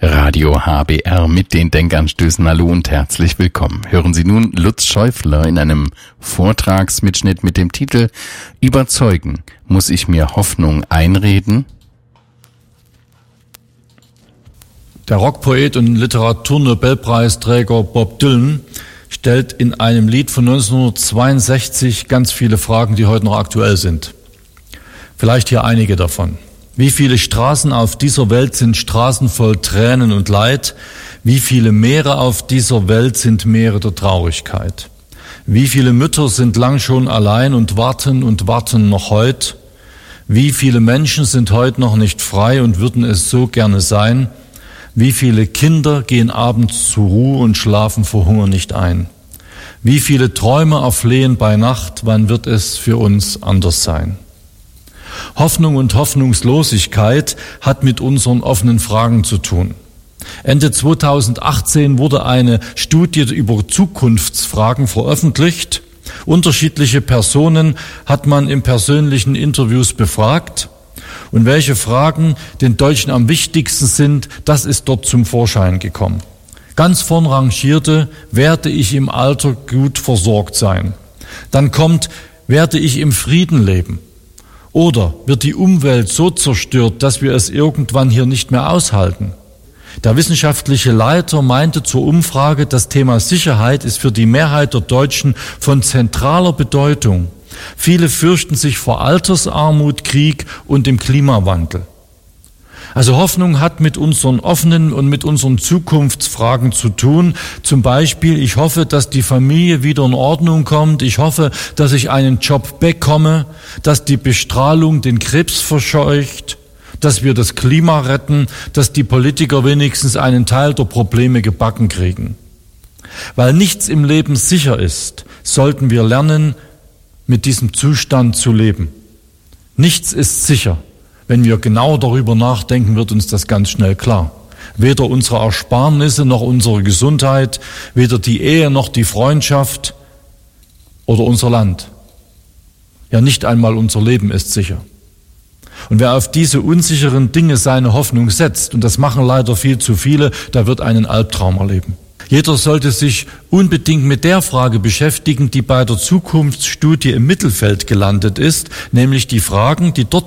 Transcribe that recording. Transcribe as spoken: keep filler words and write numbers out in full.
Radio H B R mit den Denkanstößen. Hallo und herzlich willkommen. Hören Sie nun Lutz Schäufler in einem Vortragsmitschnitt mit dem Titel Überzeugen, muss ich mir Hoffnung einreden? Der Rockpoet und Literaturnobelpreisträger Bob Dylan stellt in einem Lied von neunzehnhundertzweiundsechzig ganz viele Fragen, die heute noch aktuell sind. Vielleicht hier einige davon. Wie viele Straßen auf dieser Welt sind Straßen voll Tränen und Leid? Wie viele Meere auf dieser Welt sind Meere der Traurigkeit? Wie viele Mütter sind lang schon allein und warten und warten noch heut? Wie viele Menschen sind heute noch nicht frei und würden es so gerne sein? Wie viele Kinder gehen abends zur Ruhe und schlafen vor Hunger nicht ein? Wie viele Träume erflehen bei Nacht, wann wird es für uns anders sein? Hoffnung und Hoffnungslosigkeit hat mit unseren offenen Fragen zu tun. Ende zweitausendachtzehn wurde eine Studie über Zukunftsfragen veröffentlicht. Unterschiedliche Personen hat man in persönlichen Interviews befragt. Und welche Fragen den Deutschen am wichtigsten sind, das ist dort zum Vorschein gekommen. Ganz vorn rangierte, werde ich im Alter gut versorgt sein? Dann kommt, werde ich im Frieden leben? Oder wird die Umwelt so zerstört, dass wir es irgendwann hier nicht mehr aushalten? Der wissenschaftliche Leiter meinte zur Umfrage, das Thema Sicherheit ist für die Mehrheit der Deutschen von zentraler Bedeutung. Viele fürchten sich vor Altersarmut, Krieg und dem Klimawandel. Also Hoffnung hat mit unseren offenen und mit unseren Zukunftsfragen zu tun. Zum Beispiel, ich hoffe, dass die Familie wieder in Ordnung kommt. Ich hoffe, dass ich einen Job bekomme, dass die Bestrahlung den Krebs verscheucht, dass wir das Klima retten, dass die Politiker wenigstens einen Teil der Probleme gebacken kriegen. Weil nichts im Leben sicher ist, sollten wir lernen, mit diesem Zustand zu leben. Nichts ist sicher. Wenn wir genau darüber nachdenken, wird uns das ganz schnell klar. Weder unsere Ersparnisse noch unsere Gesundheit, weder die Ehe noch die Freundschaft oder unser Land. Ja, nicht einmal unser Leben ist sicher. Und wer auf diese unsicheren Dinge seine Hoffnung setzt, und das machen leider viel zu viele, der wird einen Albtraum erleben. Jeder sollte sich unbedingt mit der Frage beschäftigen, die bei der Zukunftsstudie im Mittelfeld gelandet ist, nämlich die Fragen, die dort